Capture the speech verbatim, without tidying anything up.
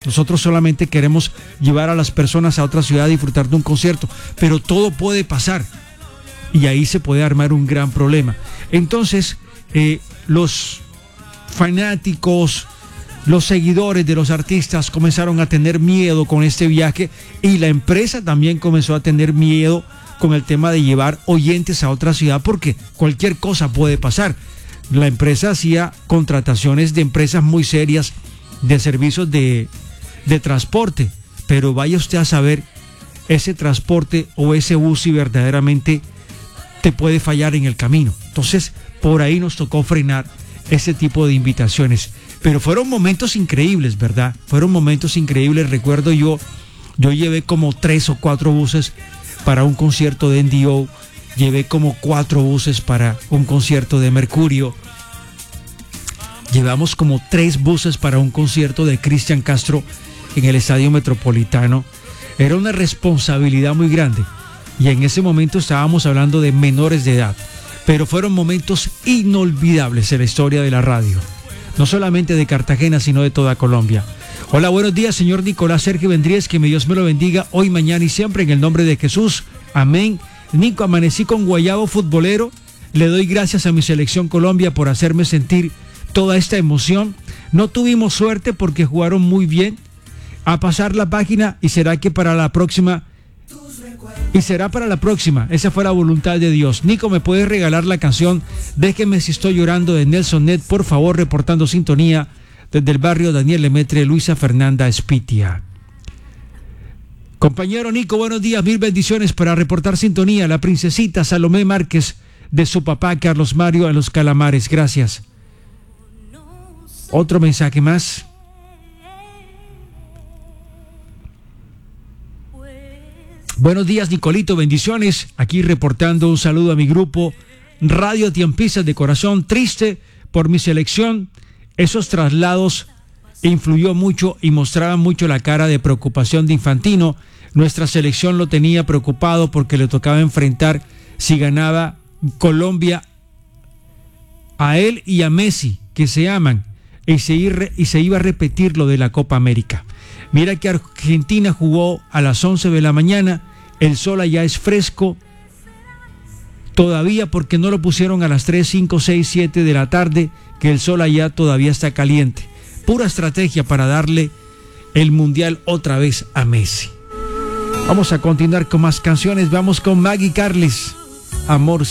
Nosotros solamente queremos llevar a las personas a otra ciudad a disfrutar de un concierto, pero todo puede pasar y ahí se puede armar un gran problema. Entonces, eh, los fanáticos, los seguidores de los artistas comenzaron a tener miedo con este viaje y la empresa también comenzó a tener miedo con el tema de llevar oyentes a otra ciudad porque cualquier cosa puede pasar. La empresa hacía contrataciones de empresas muy serias de servicios de, de transporte, pero vaya usted a saber ese transporte o ese bus si verdaderamente te puede fallar en el camino. Entonces, por ahí nos tocó frenar ese tipo de invitaciones. Pero fueron momentos increíbles, ¿verdad? Fueron momentos increíbles. Recuerdo yo, yo llevé como tres o cuatro buses para un concierto de N D O. Llevé como cuatro buses para un concierto de Mercurio. Llevamos como tres buses para un concierto de Cristian Castro en el Estadio Metropolitano. Era una responsabilidad muy grande. Y en ese momento estábamos hablando de menores de edad. Pero fueron momentos inolvidables en la historia de la radio. No solamente de Cartagena, sino de toda Colombia. Hola, buenos días, señor Nicolás Sergio Vendríez, que mi Dios me lo bendiga hoy, mañana y siempre en el nombre de Jesús. Amén. Nico, amanecí con guayabo futbolero. Le doy gracias a mi selección Colombia por hacerme sentir toda esta emoción. No tuvimos suerte porque jugaron muy bien. A pasar la página y será que para la próxima... Y será para la próxima. Esa fue la voluntad de Dios. Nico, ¿me puedes regalar la canción Déjeme si estoy llorando de Nelson Net? Por favor, reportando sintonía desde el barrio Daniel Lemetre, Luisa Fernanda Espitia. Compañero Nico, buenos días, mil bendiciones para reportar sintonía. La princesita Salomé Márquez de su papá Carlos Mario a Los Calamares. Gracias. Otro mensaje más. Buenos días, Nicolito, bendiciones. Aquí reportando un saludo a mi grupo Radio Tiempizas de corazón. Triste por mi selección. Esos traslados influyó mucho y mostraban mucho la cara de preocupación de Infantino. Nuestra selección lo tenía preocupado porque le tocaba enfrentar, si ganaba Colombia, a él y a Messi, que se aman, y se, ir, y se iba a repetir lo de la Copa América. Mira que Argentina jugó a las once de la mañana, el sol allá es fresco, todavía porque no lo pusieron a las tres, cinco, seis, siete de la tarde, que el sol allá todavía está caliente. Pura estrategia para darle el mundial otra vez a Messi. Vamos a continuar con más canciones, vamos con Maggie Carles, Amor